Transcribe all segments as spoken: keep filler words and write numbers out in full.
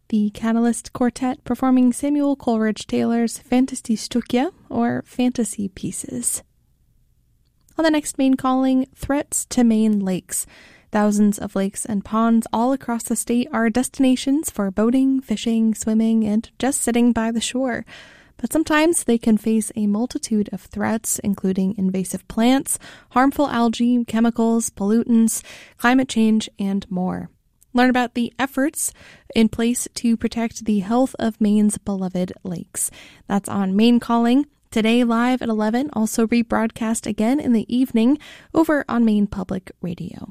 the Catalyst Quartet performing Samuel Coleridge Taylor's Fantasiestücke, or Fantasy Pieces. On the next Maine Calling, threats to Maine lakes. Thousands of lakes and ponds all across the state are destinations for boating, fishing, swimming, and just sitting by the shore. But sometimes they can face a multitude of threats, including invasive plants, harmful algae, chemicals, pollutants, climate change, and more. Learn about the efforts in place to protect the health of Maine's beloved lakes. That's on Maine Calling, today live at eleven, also rebroadcast again in the evening over on Maine Public Radio.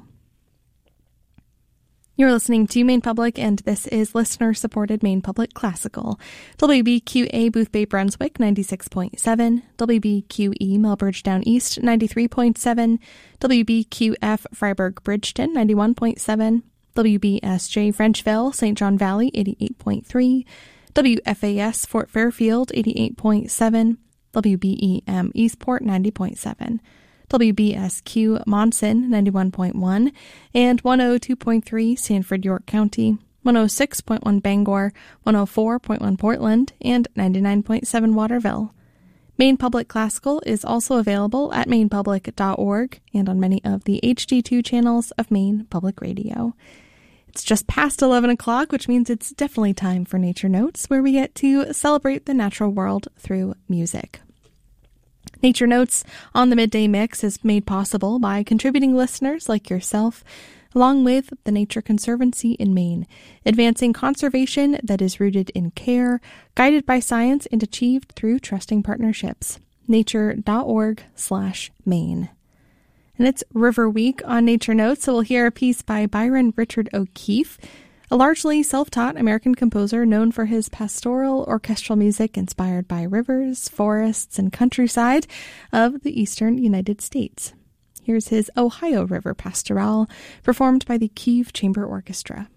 You're listening to Maine Public, and this is listener-supported Maine Public Classical. W B Q A Boothbay Brunswick, ninety-six point seven, W B Q E Melbridge Down East, ninety-three point seven, W B Q F Freiburg Bridgeton, ninety-one point seven, W B S J Frenchville, Saint John Valley, eighty-eight point three, W F A S Fort Fairfield, eighty-eight point seven, W B E M Eastport, ninety point seven. W B S Q Monson, ninety-one point one, and one oh two point three Sanford, York County, one oh six point one Bangor, one oh four point one Portland, and ninety-nine point seven Waterville. Maine Public Classical is also available at maine public dot org and on many of the H D two channels of Maine Public Radio. It's just past eleven o'clock, which means it's definitely time for Nature Notes, where we get to celebrate the natural world through music. Nature Notes on the Midday Mix is made possible by contributing listeners like yourself, along with the Nature Conservancy in Maine, advancing conservation that is rooted in care, guided by science, and achieved through trusting partnerships. nature.org slash Maine. And it's River Week on Nature Notes, so we'll hear a piece by Byron Richard O'Keefe, a largely self-taught American composer known for his pastoral orchestral music inspired by rivers, forests, and countryside of the eastern United States. Here's his Ohio River Pastoral, performed by the Kiev Chamber Orchestra.